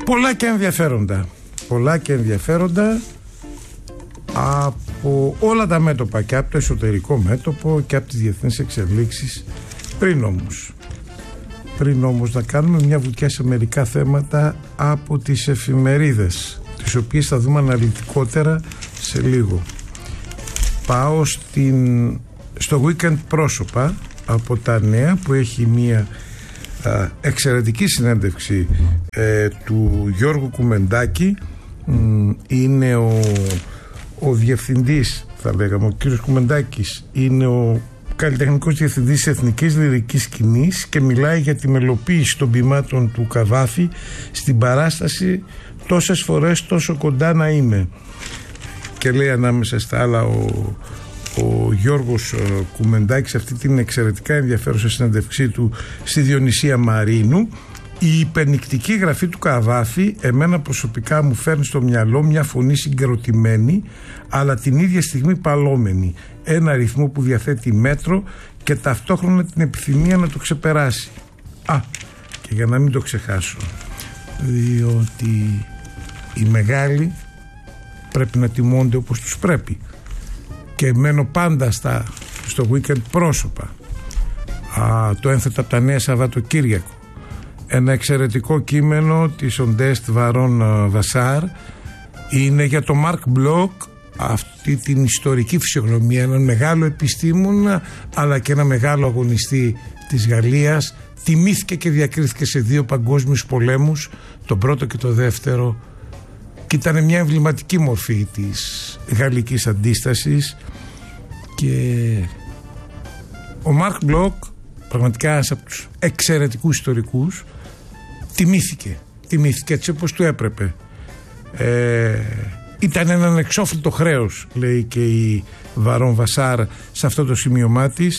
Πολλά και ενδιαφέροντα από όλα τα μέτωπα, και από το εσωτερικό μέτωπο και από τις διεθνείς εξελίξεις. Πριν όμως να κάνουμε μια βουτιά σε μερικά θέματα από τις εφημερίδες, τις οποίες θα δούμε αναλυτικότερα σε λίγο. Πάω στο Weekend πρόσωπα από τα νέα, που έχει μια εξαιρετική συνέντευξη του Γιώργου Κουμεντάκη. Είναι ο διευθυντής, θα λέγαμε, ο κύριος Κουμεντάκης είναι ο καλλιτεχνικός διευθυντής της Εθνικής Λυρικής Σκηνής και μιλάει για τη μελοποίηση των ποιμάτων του Καβάφη στην παράσταση «Τόσες φορές τόσο κοντά να είμαι». Και λέει ανάμεσα στα άλλα ο Γιώργος Κουμεντάκης, αυτή την εξαιρετικά ενδιαφέρουσα συνέντευξή του στη Διονυσία Μαρίνου: «Η υπενικτική γραφή του Καβάφη εμένα προσωπικά μου φέρνει στο μυαλό μια φωνή συγκροτημένη, αλλά την ίδια στιγμή παλόμενη, ένα ρυθμό που διαθέτει μέτρο και ταυτόχρονα την επιθυμία να το ξεπεράσει». Και για να μην το ξεχάσω, διότι οι μεγάλοι πρέπει να τιμώνται όπως τους πρέπει, και μένω πάντα στο Weekend πρόσωπα, το ένθετα από τα Νέα Σαββατοκύριακο, ένα εξαιρετικό κείμενο της Οντέστ Βαρών Βασάρ. Είναι για το Μαρκ Μπλοκ, αυτή την ιστορική φυσιογνωμία, έναν μεγάλο επιστήμονα αλλά και ένα μεγάλο αγωνιστή της Γαλλίας. Τιμήθηκε και διακρίθηκε σε 2 παγκόσμιους πολέμους, τον πρώτο και το δεύτερο, και ήταν μια εμβληματική μορφή της γαλλικής αντίστασης. Και ο Μαρκ Μπλοκ, πραγματικά ένας από τους εξαιρετικούς ιστορικούς, τιμήθηκε έτσι όπως του έπρεπε. Ήταν ένα ανεξόφλητο χρέος, λέει και η Βαρών Βασάρ σε αυτό το σημείωμά της,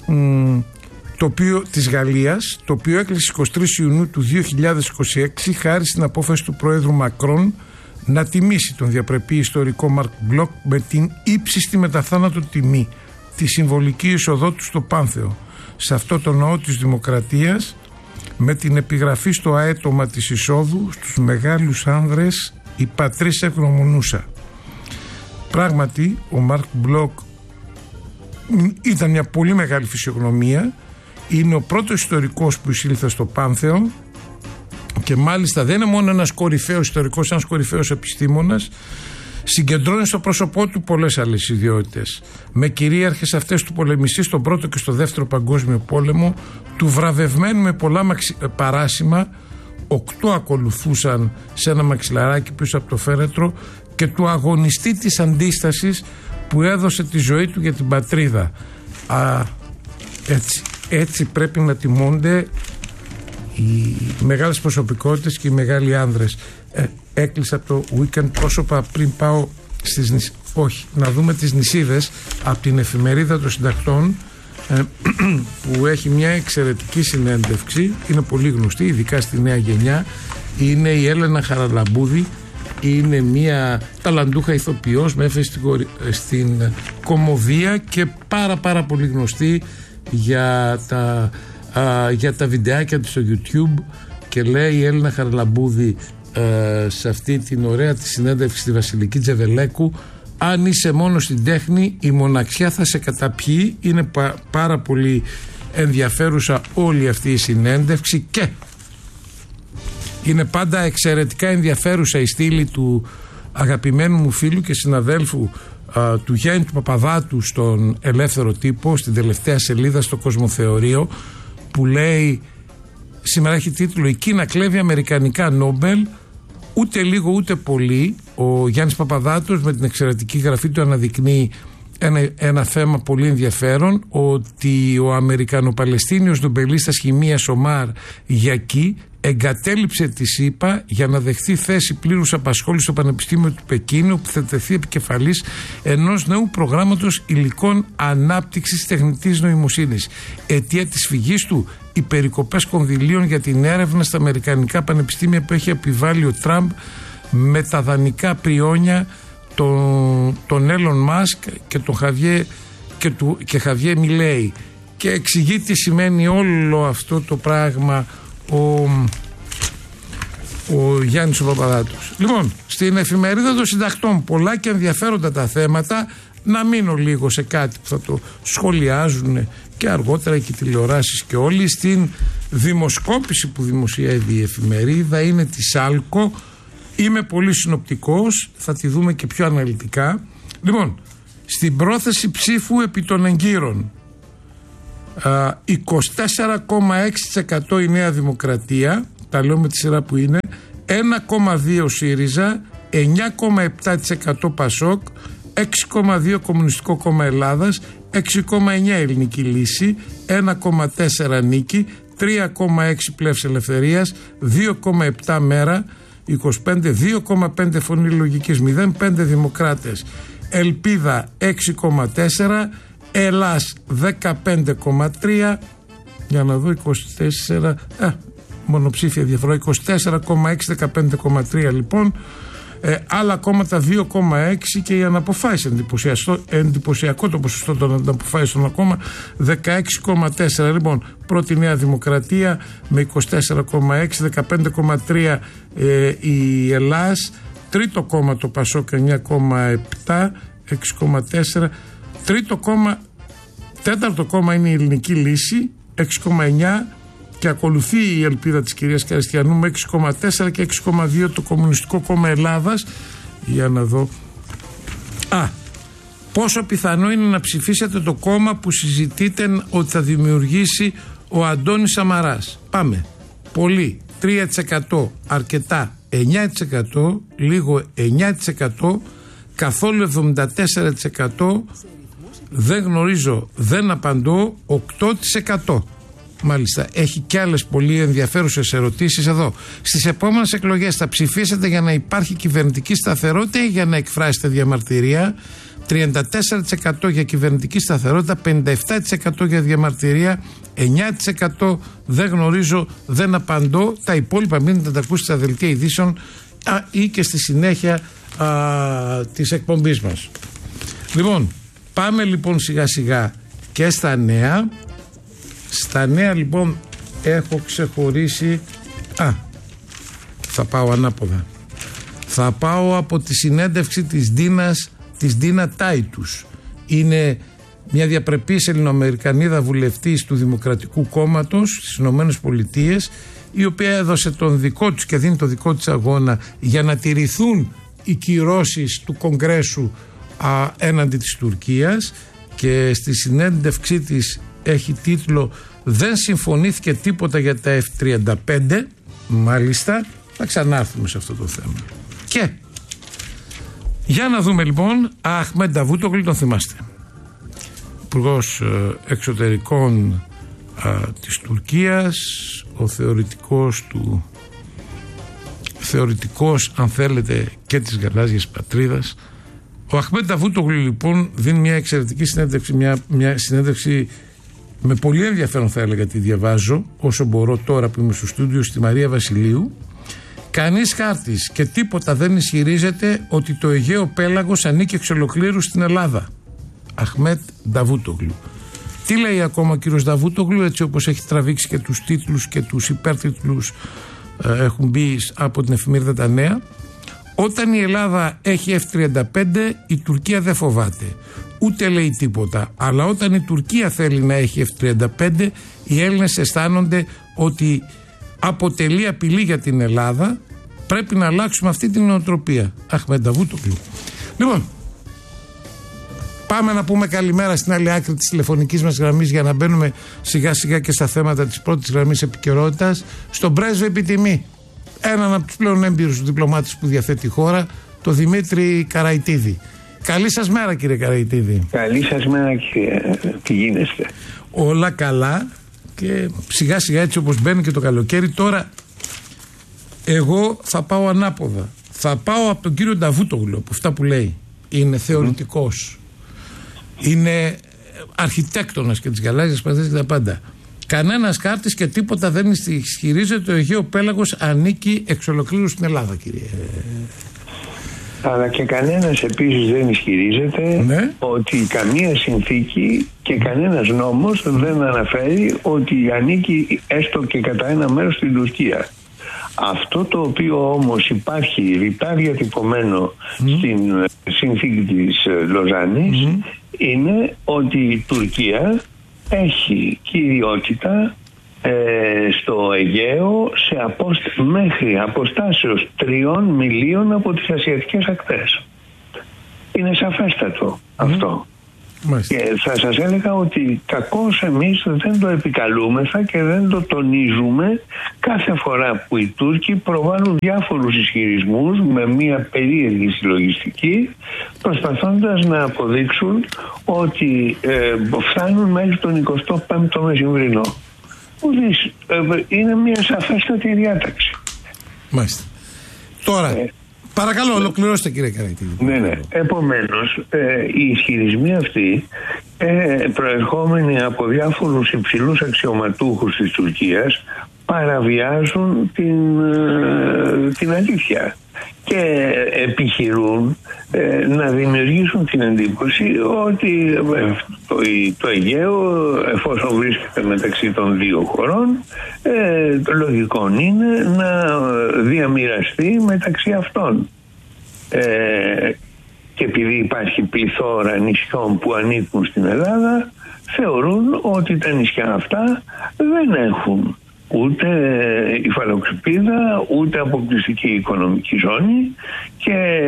της Γαλλίας, το οποίο έκλεισε 23 Ιουνίου του 2026 χάρη στην απόφαση του Προέδρου Μακρόν να τιμήσει τον διαπρεπή ιστορικό Μαρκ Μπλοκ με την ύψιστη μεταθάνατο τιμή, τη συμβολική είσοδό του στο Πάνθεο, σε αυτό το ναό της Δημοκρατίας, με την επιγραφή στο αέτομα της εισόδου: «Στους μεγάλους άνδρες η πατρίς ευγνωμονούσα». Πράγματι ο Μαρκ Μπλοκ ήταν μια πολύ μεγάλη φυσιογνωμία, είναι ο πρώτος ιστορικός που εισήλθε στο Πάνθεο, και μάλιστα δεν είναι μόνο ένας κορυφαίος ιστορικός, ένας κορυφαίος επιστήμονας, συγκεντρώνει στο πρόσωπό του πολλές άλλες ιδιότητες, με κυρίαρχες αυτές του πολεμιστή στον πρώτο και στο δεύτερο παγκόσμιο πόλεμο, του βραβευμένου με πολλά παράσημα, 8 ακολουθούσαν σε ένα μαξιλαράκι πίσω από το φέρετρο, και του αγωνιστή της αντίστασης που έδωσε τη ζωή του για την πατρίδα. Έτσι πρέπει να τιμώνται οι μεγάλες προσωπικότητες και οι μεγάλοι άνδρες. Έκλεισα από το Weekend πρόσωπα πριν πάω να δούμε τις νησίδες από την εφημερίδα των συντακτών, που έχει μια εξαιρετική συνέντευξη, είναι πολύ γνωστή ειδικά στη νέα γενιά. Είναι η Έλενα Χαραλαμπούδη, είναι μια ταλαντούχα ηθοποιός με έφεση στην κωμωδία και πάρα πολύ γνωστή για τα βιντεάκια του στο YouTube. Και λέει η Έλενα Χαραλαμπούδη σε αυτή την ωραία τη συνέντευξη στη Βασιλική Τζεβελέκου: «Αν είσαι μόνο στην τέχνη, η μοναξιά θα σε καταπιεί». Είναι πάρα πολύ ενδιαφέρουσα όλη αυτή η συνέντευξη, και είναι πάντα εξαιρετικά ενδιαφέρουσα η στήλη του αγαπημένου μου φίλου και συναδέλφου του Γιάννη του Παπαδάτου στον Ελεύθερο Τύπο, στην τελευταία σελίδα στο Κοσμοθεωρείο, που λέει, σήμερα έχει τίτλο «Η Κίνα κλέβει αμερικανικά Νόμπελ». Ούτε λίγο ούτε πολύ ο Γιάννης Παπαδάτος με την εξαιρετική γραφή του αναδεικνύει ένα θέμα πολύ ενδιαφέρον, ότι ο Αμερικανο-Παλαιστίνιος νομπελίστας χημείας Ομάρ Γιακί εγκατέλειψε τη ΣΥΠΑ για να δεχθεί θέση πλήρους απασχόλησης στο Πανεπιστήμιο του Πεκίνου, που θα τεθεί επικεφαλής ενός νέου προγράμματος υλικών ανάπτυξης τεχνητής νοημοσύνης. Αιτία της φυγής του: οι περικοπές κονδυλίων για την έρευνα στα αμερικανικά πανεπιστήμια που έχει επιβάλει ο Τραμπ με τα δανεικά πριόνια τον Έλλον Μάσκ και τον Χαβιέ Μιλέη. Και εξηγεί τι σημαίνει όλο αυτό το πράγμα ο Γιάννης ο Παπαδάτος. Λοιπόν, στην εφημερίδα των συντακτών πολλά και ενδιαφέροντα τα θέματα. Να μείνω λίγο σε κάτι που θα το σχολιάζουν και αργότερα και οι τηλεοράσεις και όλοι. Στην δημοσκόπηση που δημοσιεύει η εφημερίδα, είναι της Άλκο. Είμαι πολύ συνοπτικός, θα τη δούμε και πιο αναλυτικά. Λοιπόν, στην πρόθεση ψήφου επί των εγκύρων, 24,6% η Νέα Δημοκρατία, τα λέω με τη σειρά που είναι, 1,2% ΣΥΡΙΖΑ, 9,7% ΠΑΣΟΚ, 6,2% Κομμουνιστικό Κόμμα Ελλάδας, 6,9% Ελληνική Λύση, 1,4% Νίκη, 3,6% Πλεύση Ελευθερίας, 2,7% Μέρα 25, 2,5% Φωνή Λογικής, 0,5% Δημοκράτες, Ελπίδα 6,4%, Ελλάς 15,3%, για να δω 24%, μονοψήφια διαφορά, 24,6%, 15,3% λοιπόν. Άλλα κόμματα 2,6% και οι αναποφάσεις, εντυπωσιακό το ποσοστό των αναποφάσεων ακόμα, 16,4%. Λοιπόν, πρώτη Νέα Δημοκρατία με 24,6%, 15,3% η Ελλάς, τρίτο κόμμα το ΠΑΣΟΚ 9,7%, 6,4%, τέταρτο κόμμα είναι η Ελληνική Λύση 6,9%, και ακολουθεί η Ελπίδα της κυρίας Καριστιανού με 6,4% και 6,2% το Κομμουνιστικό Κόμμα Ελλάδας. Για να δω. Πόσο πιθανό είναι να ψηφίσετε το κόμμα που συζητείτε ότι θα δημιουργήσει ο Αντώνης Σαμαράς? Πάμε. Πολύ. 3%, αρκετά 9%, λίγο 9%, καθόλου 74%, δεν γνωρίζω, δεν απαντώ 8%. Μάλιστα, έχει και άλλες πολύ ενδιαφέρουσες ερωτήσεις εδώ. Στις επόμενες εκλογές θα ψηφίσετε για να υπάρχει κυβερνητική σταθερότητα ή για να εκφράσετε διαμαρτυρία? 34% για κυβερνητική σταθερότητα, 57% για διαμαρτυρία, 9% δεν γνωρίζω, δεν απαντώ. Τα υπόλοιπα μείνετε να τα ακούσετε στα δελτία ειδήσεων ή και στη συνέχεια της εκπομπής μας. Λοιπόν, πάμε λοιπόν σιγά σιγά και στα νέα. Στα νέα λοιπόν έχω ξεχωρίσει, θα πάω ανάποδα. Θα πάω από τη συνέντευξη της Ντίνα Τάιτους. Είναι μια διαπρεπής Ελληνοαμερικανίδα βουλευτής του Δημοκρατικού Κόμματος στις Ηνωμένες Πολιτείες, η οποία έδωσε τον δικό τους και δίνει το δικό της αγώνα για να τηρηθούν οι κυρώσεις του Κογκρέσου έναντι της Τουρκίας, και στη συνέντευξή της έχει τίτλο «Δεν συμφωνήθηκε τίποτα για τα F-35». Μάλιστα, θα ξανάρθουμε σε αυτό το θέμα. Και για να δούμε λοιπόν, Αχμέντ Νταβούτογλου, τον θυμάστε, υπουργός εξωτερικών της Τουρκίας, ο θεωρητικός αν θέλετε και της γαλάζιας πατρίδας. Ο Αχμέντ Νταβούτογλου λοιπόν δίνει μια εξαιρετική συνέντευξη, μια συνέντευξη με πολύ ενδιαφέρον, θα έλεγα, τη διαβάζω όσο μπορώ τώρα που είμαι στο στούντιο, στη Μαρία Βασιλείου. Κανείς χάρτης και τίποτα δεν ισχυρίζεται ότι το Αιγαίο πέλαγος ανήκει εξ ολοκλήρου στην Ελλάδα. Αχμέντ Νταβούτογλου. Τι λέει ακόμα ο κύριος Νταβούτογλου, έτσι όπως έχει τραβήξει και τους τίτλους και τους υπέρτιτλους έχουν μπει από την εφημερίδα Τα Νέα? Όταν η Ελλάδα έχει F-35, η Τουρκία δεν φοβάται. Ούτε λέει τίποτα. Αλλά όταν η Τουρκία θέλει να έχει F-35, οι Έλληνες αισθάνονται ότι αποτελεί απειλή για την Ελλάδα. Πρέπει να αλλάξουμε αυτή την νοοτροπία. Αχμέντ Νταβούτογλου. Λοιπόν, πάμε να πούμε καλημέρα στην άλλη άκρη της τηλεφωνικής μας γραμμής, για να μπαίνουμε σιγά σιγά και στα θέματα της πρώτης γραμμής επικαιρότητας, στον πρέσβη επιτιμή, έναν από τους πλέον έμπειρους διπλωμάτες που διαθέτει η χώρα, το Δημήτρη Καραϊτίδη. Καλή σας μέρα, κύριε Καραϊτίδη. Καλή σας μέρα, κύριε. Τι γίνεστε? Όλα καλά και σιγά σιγά, έτσι όπως μπαίνει και το καλοκαίρι. Τώρα εγώ θα πάω ανάποδα. Θα πάω από τον κύριο Νταβούτογλου, από αυτά που λέει. Είναι θεωρητικός. Είναι αρχιτέκτονας και της γαλάζιας πατρίδας και τα πάντα. Κανένας χάρτης και τίποτα δεν ισχυρίζεται ότι ο Αιγαίο πέλαγος ανήκει εξ ολοκλήρου στην Ελλάδα, κύριε. Αλλά και κανένας επίσης δεν ισχυρίζεται ότι καμία συνθήκη και κανένας νόμος δεν αναφέρει ότι ανήκει έστω και κατά ένα μέρος στην Τουρκία. Αυτό το οποίο όμως υπάρχει ρητά διατυπωμένο στην συνθήκη της Λοζάνης είναι ότι η Τουρκία έχει κυριότητα στο Αιγαίο μέχρι αποστάσεως 3 μιλίων από τις ασιατικές ακτές. Είναι σαφέστατο αυτό. Και θα σας έλεγα ότι κακώς εμείς δεν το επικαλούμεθα και δεν το τονίζουμε κάθε φορά που οι Τούρκοι προβάλλουν διάφορους ισχυρισμούς με μια περίεργη συλλογιστική, προσπαθώντας να αποδείξουν ότι φτάνουν μέχρι τον 25ο μεσημβρινό. Είναι μια σαφέστατη διάταξη. Μάλιστα. Τώρα, παρακαλώ, ολοκληρώστε κύριε Καραϊτίδη. Ναι. Επομένως, οι ισχυρισμοί αυτοί προερχόμενοι από διάφορους υψηλούς αξιωματούχους της Τουρκίας παραβιάζουν την αλήθεια και επιχειρούν να δημιουργήσουν την εντύπωση ότι το Αιγαίο, εφόσον βρίσκεται μεταξύ των δύο χωρών, το λογικό είναι να διαμοιραστεί μεταξύ αυτών. Και επειδή υπάρχει πληθώρα νησιών που ανήκουν στην Ελλάδα, θεωρούν ότι τα νησιά αυτά δεν έχουν ούτε υφαλοκρηπίδα, ούτε αποκλειστική οικονομική ζώνη και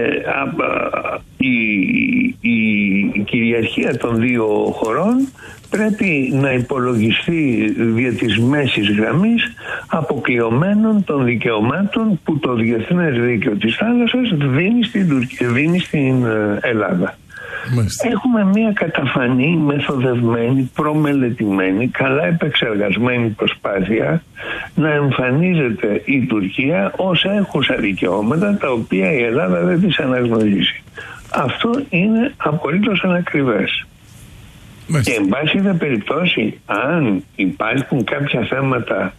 η κυριαρχία των δύο χωρών πρέπει να υπολογιστεί δια της μέσης γραμμής αποκλειωμένων των δικαιωμάτων που το Διεθνές Δίκαιο της Θάλασσας δίνει στην Ελλάδα. Έχουμε μια καταφανή, μεθοδευμένη, προμελετημένη, καλά επεξεργασμένη προσπάθεια να εμφανίζεται η Τουρκία ως έχουσα δικαιώματα τα οποία η Ελλάδα δεν τις αναγνωρίζει. Αυτό είναι απολύτως ανακριβές. Και εν πάση δε περιπτώσει, αν υπάρχουν κάποια θέματα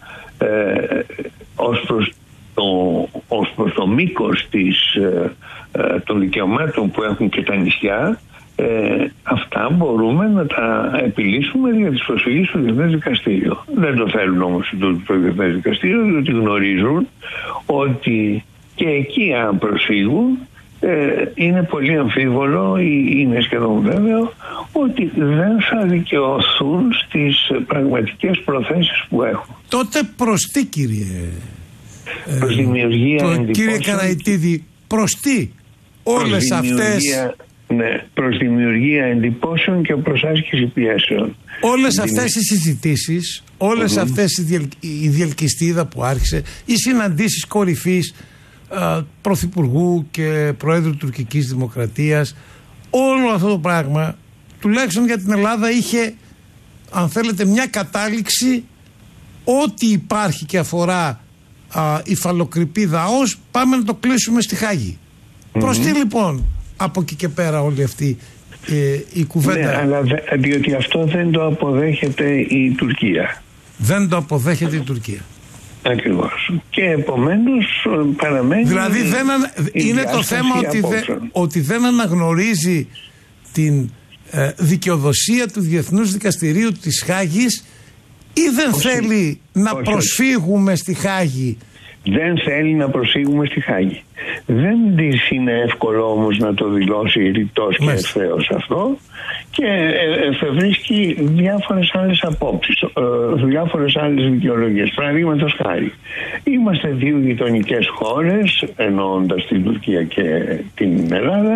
ως προς το μήκος των δικαιωμάτων που έχουν και τα νησιά, αυτά μπορούμε να τα επιλύσουμε για τις προσφυγές στο Διεθνές Δικαστήριο. Δεν το θέλουν όμως το Διεθνές Δικαστήριο, διότι γνωρίζουν ότι και εκεί αν προσφύγουν είναι πολύ αμφίβολο ή είναι σχεδόν βέβαιο ότι δεν θα δικαιωθούν στις πραγματικές προθέσεις που έχουν. Τότε προς τι, κύριε δημιουργία εντυπώσεων, κύριε Καραϊτίδη, προς τι όλες αυτές... Ναι, προς δημιουργία εντυπώσεων και προς άσκηση πιέσεων. Όλες αυτές οι συζητήσεις, όλες αυτές η διελκυστίδα που άρχισε, οι συναντήσεις κορυφής Πρωθυπουργού και Προέδρου τουρκικής Δημοκρατίας, όλο αυτό το πράγμα τουλάχιστον για την Ελλάδα είχε, αν θέλετε, μια κατάληξη. Ό,τι υπάρχει και αφορά υφαλοκρηπίδα ως, πάμε να το κλείσουμε στη Χάγη. Προς τι λοιπόν από εκεί και πέρα όλη αυτή η κουβέντα? Ναι, αλλά διότι αυτό δεν το αποδέχεται η Τουρκία. Δεν το αποδέχεται η Τουρκία. Ακριβώς. Και επομένως παραμένει... Δηλαδή είναι το θέμα ότι δεν αναγνωρίζει την δικαιοδοσία του Διεθνούς Δικαστηρίου της Χάγης, ή δεν θέλει να προσφύγουμε στη Χάγη? Δεν θέλει να προσφύγουμε στη Χάγη. Δεν της είναι εύκολο όμως να το δηλώσει ρητός και ευθέως αυτό, και εφευρίσκει διάφορες άλλες απόψεις, διάφορες άλλες δικαιολογίες. Παραδείγματος χάρη, είμαστε δύο γειτονικές χώρες, εννοώντας την Τουρκία και την Ελλάδα,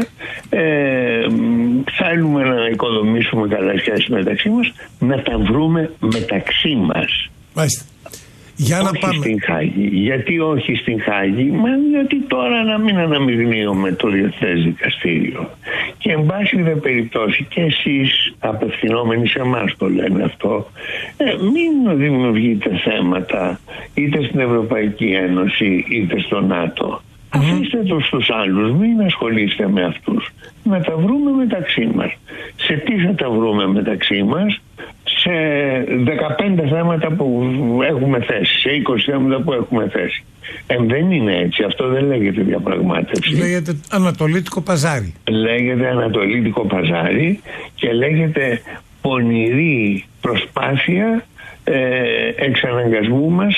θέλουμε να οικοδομήσουμε καλές σχέσεις μεταξύ μας, να τα βρούμε μεταξύ μας. Μάλιστα. Για να όχι πάμε στην Χάγη. Γιατί όχι στην Χάγη? Γιατί τώρα να μην αναμειγνύουμε το Διεθνές Δικαστήριο. Και εν πάση δε περιπτώσει, και εσείς απευθυνόμενοι σε εμάς το λένε αυτό, μην δημιουργείτε θέματα είτε στην Ευρωπαϊκή Ένωση είτε στο ΝΑΤΟ. Αφήστε το στους άλλους, μην ασχολείστε με αυτούς. Να τα βρούμε μεταξύ μας. Σε τι θα τα βρούμε μεταξύ μας? Σε 15 θέματα που έχουμε θέσει, σε 20 θέματα που έχουμε θέσει. Δεν είναι έτσι. Αυτό δεν λέγεται διαπραγμάτευση. Λέγεται ανατολίτικο παζάρι. Λέγεται ανατολίτικο παζάρι και λέγεται πονηρή προσπάθεια εξαναγκασμού μας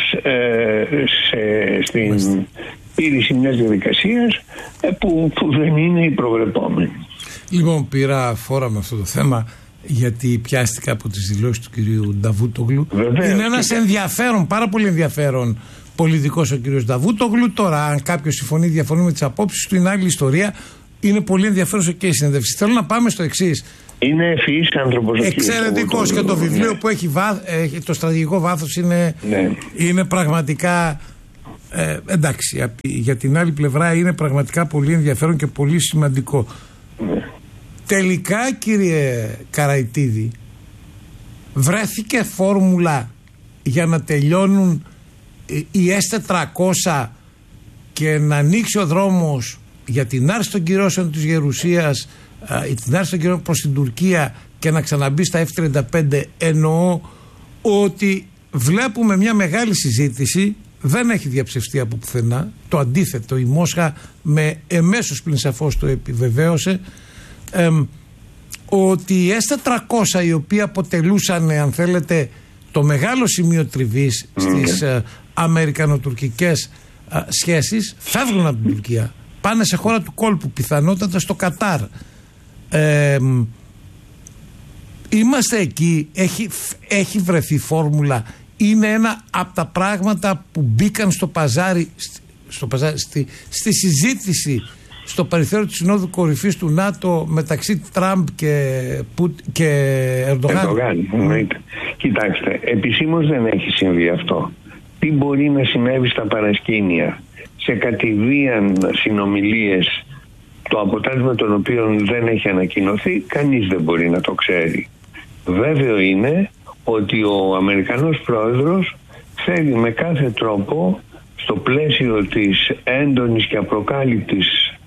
στην πήρηση μιας διαδικασίας που δεν είναι η προβλεπόμενη. Λοιπόν, πήρα φόρα με αυτό το θέμα γιατί πιάστηκα από τις δηλώσεις του κυρίου Νταβούτογλου. Είναι ένας ενδιαφέρον, πάρα πολύ ενδιαφέρον πολιτικός ο κύριος Νταβούτογλου. Τώρα, αν κάποιος συμφωνεί, διαφωνεί με τις απόψεις του, είναι άλλη ιστορία. Είναι πολύ ενδιαφέρον και η συνέντευξη. Θέλω να πάμε στο εξής. Είναι ευφυής άνθρωπος. Εξαιρετικός και το βιβλίο που έχει το στρατηγικό βάθος είναι πραγματικά. Εντάξει, για την άλλη πλευρά είναι πραγματικά πολύ ενδιαφέρον και πολύ σημαντικό. Τελικά, κύριε Καραϊτίδη, βρέθηκε φόρμουλα για να τελειώνουν οι S-400 και να ανοίξει ο δρόμος για την άρση των κυρώσεων της Γερουσίας, την άρση των κυρώσεων προς την Τουρκία και να ξαναμπεί στα F-35. Εννοώ ότι βλέπουμε μια μεγάλη συζήτηση, δεν έχει διαψευστεί από πουθενά, το αντίθετο, η Μόσχα με εμέσως πλην σαφώς το επιβεβαίωσε, ότι οι S-400, οι οποίοι αποτελούσαν, αν θέλετε, το μεγάλο σημείο τριβής στις αμερικανοτουρκικές σχέσεις, φεύγουν από την Τουρκία, πάνε σε χώρα του κόλπου, πιθανότατα στο Κατάρ. Είμαστε εκεί, έχει βρεθεί φόρμουλα, είναι ένα από τα πράγματα που μπήκαν στο παζάρι, στη συζήτηση στο περιθώριο της Συνόδου Κορυφής του ΝΑΤΟ μεταξύ Τραμπ και Ερντογάν. Κοιτάξτε, επισήμως δεν έχει συμβεί αυτό. Τι μπορεί να συνέβη στα παρασκήνια, σε κατηδίαν συνομιλίες, το αποτέλεσμα των οποίων δεν έχει ανακοινωθεί, κανείς δεν μπορεί να το ξέρει. Βέβαιο είναι ότι ο Αμερικανός πρόεδρος θέλει με κάθε τρόπο, στο πλαίσιο της έντονης και απροκάλυπτης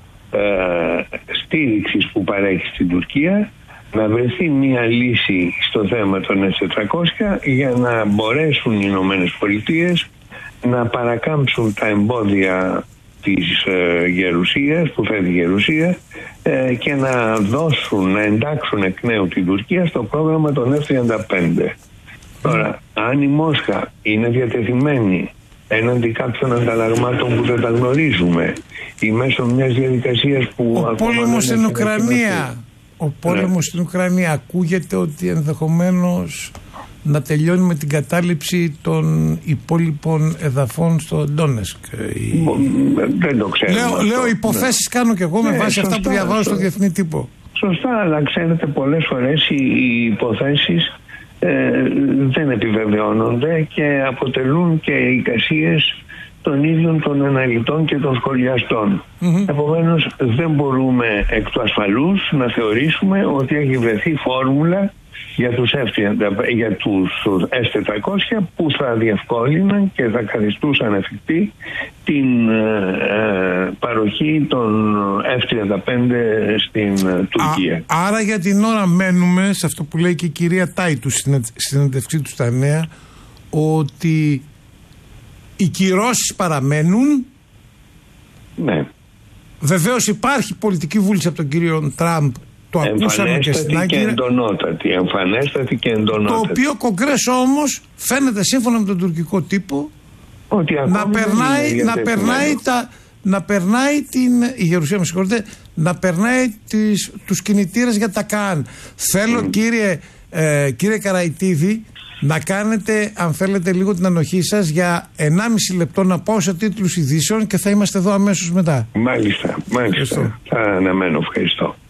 στήριξης που παρέχει στην Τουρκία, να βρεθεί μια λύση στο θέμα των S-400 για να μπορέσουν οι Ηνωμένες Πολιτείες να παρακάμψουν τα εμπόδια της Γερουσίας, που φέρει η Γερουσία, και να εντάξουν εκ νέου την Τουρκία στο πρόγραμμα των F-35. Τώρα, αν η Μόσχα είναι διατεθειμένη έναντι κάποιων ανταλλαγμάτων που δεν τα γνωρίζουμε ή μέσω μιας διαδικασίας που... Ο πόλεμος στην Ουκρανία. Ο πόλεμος στην Ουκρανία ακούγεται ότι ενδεχομένως να τελειώνει με την κατάληψη των υπόλοιπων εδαφών στο Ντόνεσκ. Δεν το ξέρω. Λέω υποθέσεις κάνω κι εγώ με βάση αυτά που διαβάζω στο διεθνή τύπο. Σωστά, αλλά ξέρετε, πολλές φορές οι υποθέσεις δεν επιβεβαιώνονται και αποτελούν και εικασίες των ίδιων των αναλυτών και των σχολιαστών. Επομένως, δεν μπορούμε εκ του ασφαλούς να θεωρήσουμε ότι έχει βρεθεί φόρμουλα για τους S-400 που θα διευκόλυναν και θα καθιστούσαν εφικτή την παροχή των F-35 στην Τουρκία. Άρα για την ώρα μένουμε σε αυτό που λέει και η κυρία Τάιτου στην συνέντευξή του στα Νέα, ότι οι κυρώσεις παραμένουν. Ναι. Βεβαίως υπάρχει πολιτική βούληση από τον κύριο Τραμπ. Το ακούσαμε και στην Άγκυρα. Εμφανέστατη και εντονότατη. Το οποίο Κογκρέσο όμως φαίνεται σύμφωνα με τον τουρκικό τύπο ότι να περνάει η Γερουσία, με συγχωρείτε, να περνάει τους κινητήρες για τα ΚΑΝ. Θέλω κύριε Καραϊτίδη να κάνετε, αν θέλετε, λίγο την ανοχή σας για 1,5 λεπτό να πάω σε τίτλους ειδήσεων και θα είμαστε εδώ αμέσως μετά. Μάλιστα. Θα αναμένω. Ευχαριστώ.